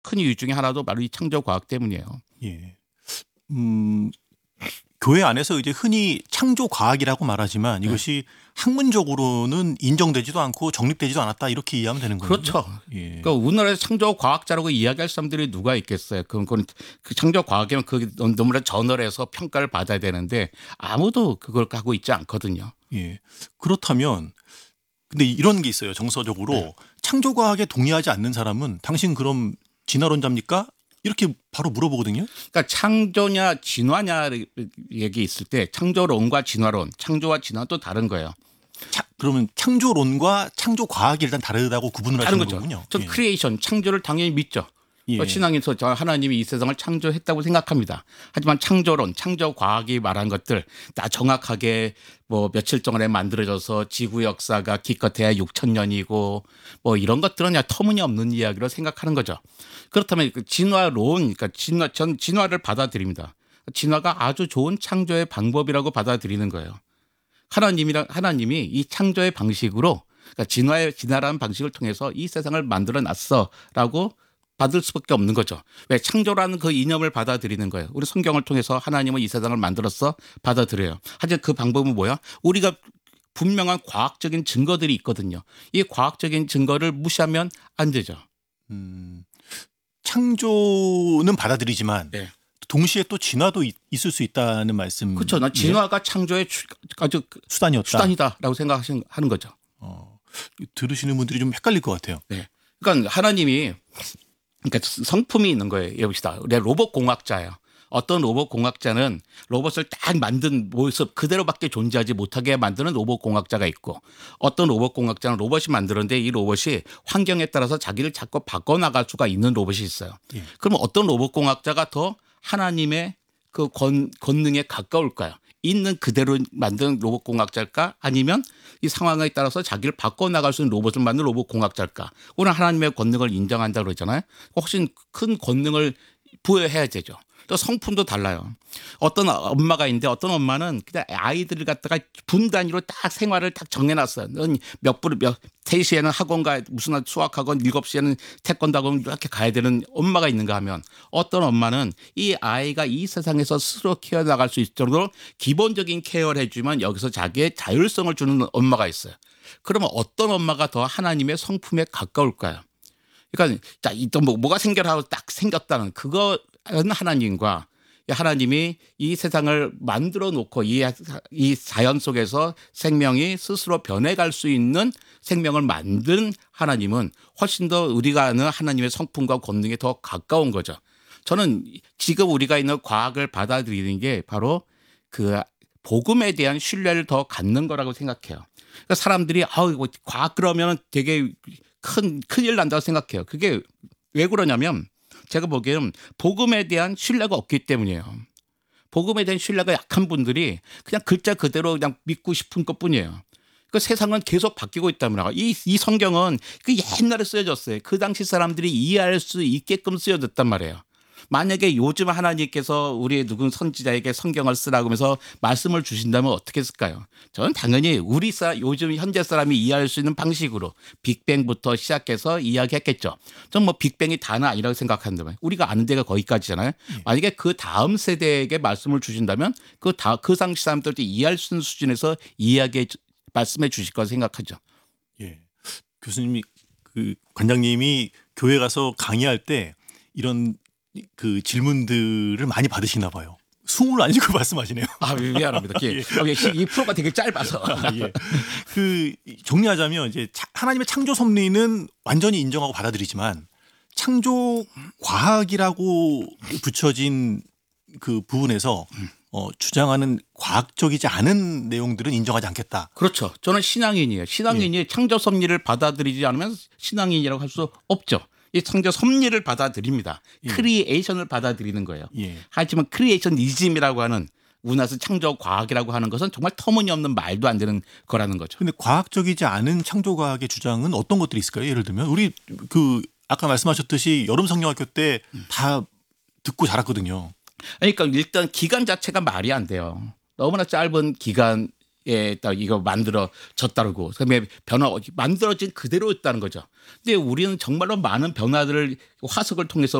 큰 이유 중에 하나도 바로 이 창조과학 때문이에요. 예. 교회 안에서 이제 흔히 창조과학이라고 말하지만 이것이 학문적으로는 인정되지도 않고 정립되지도 않았다 이렇게 이해하면 되는 거예요. 그렇죠. 예. 그러니까 우리나라에서 창조과학자라고 이야기할 사람들이 누가 있겠어요. 그건 그 창조과학이면 그 논문의 저널에서 평가를 받아야 되는데 아무도 그걸 하고 있지 않거든요. 예. 그렇다면 근데 이런 게 있어요. 정서적으로 창조과학에 동의하지 않는 사람은 당신 그럼 진화론자입니까? 이렇게 바로 물어보거든요. 그러니까 창조냐 진화냐 얘기 있을 때 창조론과 진화론, 창조와 진화는 또 다른 거예요. 그러면 창조론과 창조과학이 일단 다르다고 구분을 다른 하시는 거죠. 거군요. 전 예. 크리에이션, 창조를 당연히 믿죠. 예. 신앙에서 하나님이 이 세상을 창조했다고 생각합니다. 하지만 창조론, 창조과학이 말한 것들 다 정확하게 뭐 며칠 동안에 만들어져서 지구 역사가 기껏해야 6,000년이고 뭐 이런 것들은 그냥 터무니없는 이야기로 생각하는 거죠. 그렇다면 그 진화론, 그러니까 전 진화를 받아들입니다. 진화가 아주 좋은 창조의 방법이라고 받아들이는 거예요. 하나님이 이 창조의 방식으로 그러니까 진화라는 방식을 통해서 이 세상을 만들어 놨어라고 받을 수밖에 없는 거죠. 왜 창조라는 그 이념을 받아들이는 거예요. 우리 성경을 통해서 하나님은 이 세상을 만들었어 받아들여요. 하지만 그 방법은 뭐야? 우리가 분명한 과학적인 증거들이 있거든요. 이 과학적인 증거를 무시하면 안 되죠. 창조는 받아들이지만 네. 동시에 또 진화도 있을 수 있다는 말씀. 그렇죠. 난 진화가 창조의 아주 수단이다라고 생각하는 거죠. 들으시는 분들이 좀 헷갈릴 것 같아요. 네. 그러니까 하나님이 그러니까 성품이 있는 거예요. 여기다 로봇 공학자예요. 어떤 로봇 공학자는 로봇을 딱 만든 모습 그대로밖에 존재하지 못하게 만드는 로봇 공학자가 있고 어떤 로봇 공학자는 로봇이 만들었는데 이 로봇이 환경에 따라서 자기를 자꾸 바꿔나갈 수가 있는 로봇이 있어요. 예. 그러면 어떤 로봇 공학자가 더 하나님의 그 권능에 가까울까요? 있는 그대로 만든 로봇 공학자일까? 아니면 이 상황에 따라서 자기를 바꿔나갈 수 있는 로봇을 만든 로봇 공학자일까? 오늘 하나님의 권능을 인정한다고 그러잖아요. 훨씬 큰 권능을 부여해야 되죠. 또 성품도 달라요. 어떤 엄마가 있는데 어떤 엄마는 그냥 아이들을 갖다가 분 단위로 딱 생활을 딱 정해놨어요. 넌 몇 3시에는 학원 가야 무슨 수학학원 7시에는 태권도 학원 이렇게 가야 되는 엄마가 있는가 하면 어떤 엄마는 이 아이가 이 세상에서 스스로 키워나갈 수 있을 정도로 기본적인 케어를 해주면 여기서 자기의 자율성을 주는 엄마가 있어요. 그러면 어떤 엄마가 더 하나님의 성품에 가까울까요? 그러니까 자, 또 뭐가 생겨라고 딱 생겼다는 그거 하나님과 하나님이 이 세상을 만들어 놓고 이 자연 속에서 생명이 스스로 변해갈 수 있는 생명을 만든 하나님은 훨씬 더 우리가 아는 하나님의 성품과 권능에 더 가까운 거죠. 저는 지금 우리가 있는 과학을 받아들이는 게 바로 그 복음에 대한 신뢰를 더 갖는 거라고 생각해요. 그러니까 사람들이 과학 그러면 되게 큰일 난다고 생각해요. 그게 왜 그러냐면 제가 보기에는 복음에 대한 신뢰가 없기 때문이에요. 복음에 대한 신뢰가 약한 분들이 그냥 글자 그대로 그냥 믿고 싶은 것뿐이에요. 그 세상은 계속 바뀌고 있다면 이 성경은 그 옛날에 쓰여졌어요. 그 당시 사람들이 이해할 수 있게끔 쓰여졌단 말이에요. 만약에 요즘 하나님께서 우리 누군 선지자에게 성경을 쓰라고 하면서 말씀을 주신다면 어떻게 했을까요? 저는 당연히 요즘 현재 사람이 이해할 수 있는 방식으로 빅뱅부터 시작해서 이야기했겠죠. 전 뭐 빅뱅이 다는 아니라고 생각한다면 우리가 아는 데가 거기까지잖아요. 만약에 그 다음 세대에게 말씀을 주신다면 그 당시 사람들도 이해할 수 있는 수준에서 말씀해 주실 거라 생각하죠. 예. 교수님이 그 관장님이 교회 가서 강의할 때 이런 그 질문들을 많이 받으시나 봐요. 숨을 안 쉬고 말씀하시네요. 미안합니다. 이 프로가 되게 짧아서. 예. 그 정리하자면 이제 하나님의 창조 섭리는 완전히 인정하고 받아들이지만 창조 과학이라고 붙여진 그 부분에서 주장하는 과학적이지 않은 내용들은 인정하지 않겠다. 그렇죠. 저는 신앙인이에요. 신앙인이 창조 섭리를 받아들이지 않으면 신앙인이라고 할 수 없죠. 이 창조 섭리를 받아들입니다. 크리에이션을 받아들이는 거예요. 하지만 크리에이션이즘이라고 하는 우리나라에서 창조 과학이라고 하는 것은 정말 터무니없는 말도 안 되는 거라는 거죠. 그런데 과학적이지 않은 창조 과학의 주장은 어떤 것들이 있을까요? 예를 들면 우리 그 아까 말씀하셨듯이 여름 성경학교 때 다 듣고 자랐거든요. 그러니까 일단 기간 자체가 말이 안 돼요. 너무나 짧은 기간 딱 이거 만들어졌다고. 그다음에 변화 만들어진 그대로였다는 거죠. 근데 우리는 정말로 많은 변화들을 화석을 통해서